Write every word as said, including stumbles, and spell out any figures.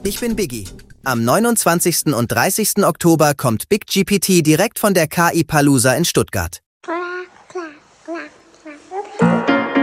Ich bin Biggie. Am neunundzwanzigsten und dreißigsten Oktober kommt BigGPT direkt von der K I Palooza in Stuttgart.